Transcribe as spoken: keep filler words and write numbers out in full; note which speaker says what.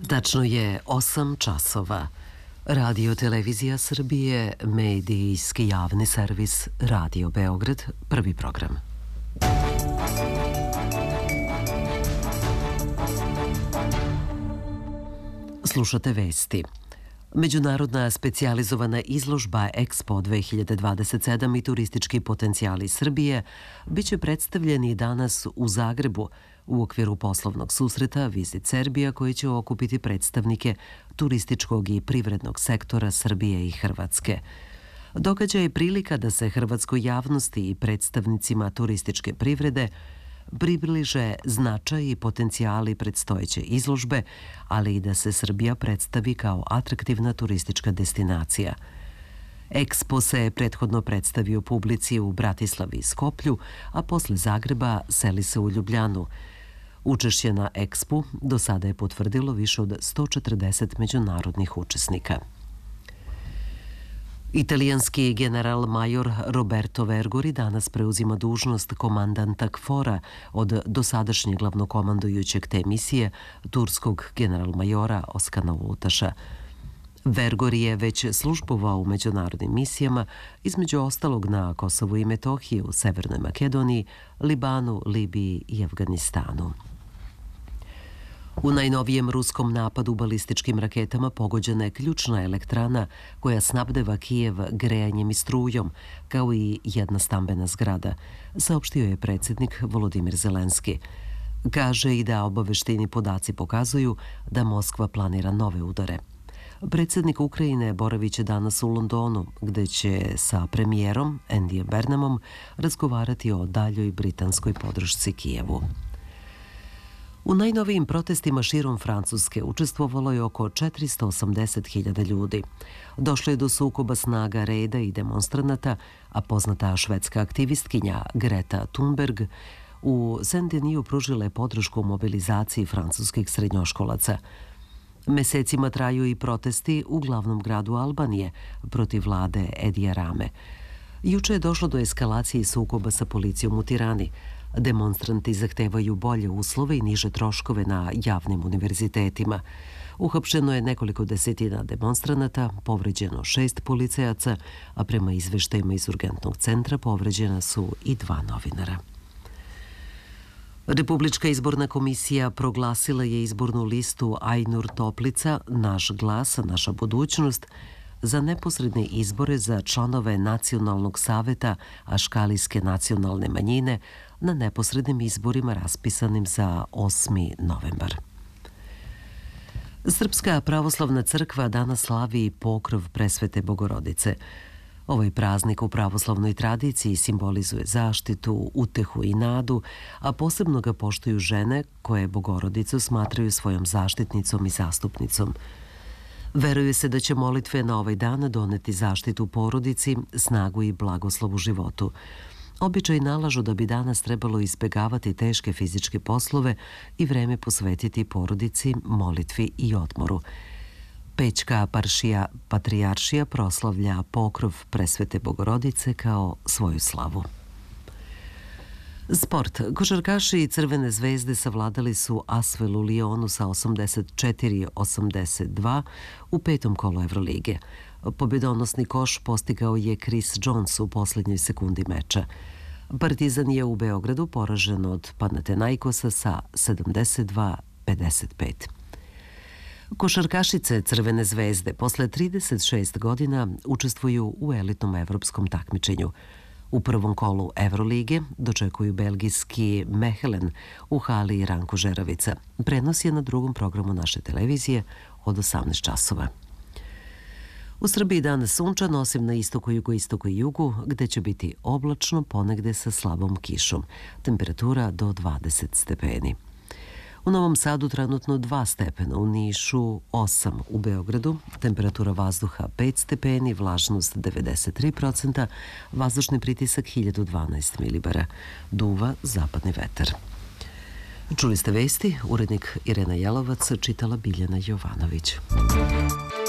Speaker 1: Tačno je osam časova. Radio Televizija Srbije, medijski javni servis Radio Beograd, prvi program. Slušate vesti. Međunarodna specijalizovana izložba Expo dve hiljade dvadeset sedam i turistički potencijali Srbije biće predstavljeni danas u Zagrebu u okviru poslovnog susreta Visit Serbia koji će okupiti predstavnike turističkog i privrednog sektora Srbije i Hrvatske. Događaj je prilika da se hrvatskoj javnosti i predstavnicima turističke privrede približe značaj i potencijali predstojeće izložbe, ali i da se Srbija predstavi kao atraktivna turistička destinacija. Expo se prethodno predstavio publici u Bratislavi i Skoplju, a posle Zagreba seli se u Ljubljanu. Učešće na Expu do sada je potvrdilo više od sto četrdeset međunarodnih učesnika. Italijanski general major Roberto Vergori danas preuzima dužnost komandanta KFOR-a od dosadašnjeg glavnokomandujućeg te misije, turskog general majora Oskana Utaša. Vergori je već službovao u međunarodnim misijama, između ostalog na Kosovu i Metohiji, u Severnoj Makedoniji, Libanu, Libiji i Afganistanu. U najnovijem ruskom napadu balističkim raketama pogođena je ključna elektrana koja snabdeva Kijev grejanjem i strujom, kao i jedna stambena zgrada, saopštio je predsjednik Volodimir Zelenski. Kaže i da obavešteni podaci pokazuju da Moskva planira nove udare. Predsjednik Ukrajine boraviće danas u Londonu, gde će sa premijerom Andyjem Burnhamom razgovarati o daljoj britanskoj podršci Kijevu. U najnovijim protestima širom Francuske učestvovalo je oko četiristo osamdeset hiljada ljudi. Došlo je do sukoba snaga reda i demonstranata, a poznata švedska aktivistkinja Greta Thunberg u Saint-Denis pružila je podršku mobilizaciji francuskih srednjoškolaca. Mesecima traju i protesti u glavnom gradu Albanije protiv vlade Edija Rame. Juče je došlo do eskalacije sukoba sa policijom u Tirani. Demonstranti zahtevaju bolje uslove i niže troškove na javnim univerzitetima. Uhapšeno je nekoliko desetina demonstranata, povređeno šest policajaca, a prema izveštajima iz urgentnog centra povređena su i dva novinara. Republička izborna komisija proglasila je izbornu listu Ajnur Toplica, Naš glas, naša budućnost, za neposredne izbore za članove Nacionalnog saveta Aškalijske nacionalne manjine na neposrednim izborima raspisanim za osmi novembar. Srpska pravoslavna crkva danas slavi pokrov Presvete Bogorodice. Ovaj praznik u pravoslavnoj tradiciji simbolizuje zaštitu, utehu i nadu, a posebno ga poštuju žene koje Bogorodicu smatraju svojom zaštitnicom i zastupnicom. Veruje se da će molitve na ovaj dan doneti zaštitu porodici, snagu i blagoslov u životu. Običaj nalažu da bi danas trebalo izbjegavati teške fizičke poslove i vreme posvetiti porodici, molitvi i odmoru. Pećka paršija patrijaršija proslavlja pokrov Presvete Bogorodice kao svoju slavu. Sport. Košarkaši Crvene zvezde savladali su Asvel u Lionu sa osamdeset četiri osamdeset dva u petom kolu Evrolige. Pobjedonosni koš postigao je Chris Jones u posljednjoj sekundi meča. Partizan je u Beogradu poražen od Panathinaikosa sa sedamdeset dva pedeset pet. Košarkašice Crvene zvezde posle trideset šest godina učestvuju u elitnom evropskom takmičenju. U prvom kolu Evrolige dočekuju belgijski Mechelen u hali Ranko Žeravica. Prenos je na drugom programu naše televizije od osamnaest časova. U Srbiji danas sunčano, osim na istoku, jugoistoku i jugu, gde će biti oblačno, ponegde sa slabom kišom. Temperatura do dvadeset stepeni. U Novom Sadu trenutno dva stepena, u Nišu osam, u Beogradu temperatura vazduha pet stepeni, vlažnost devedeset tri procenta, vazdušni pritisak hiljadu dvanaest milibara, duva zapadni vetar. Čuli ste vesti, urednik Irena Jelovac, čitala Biljana Jovanović.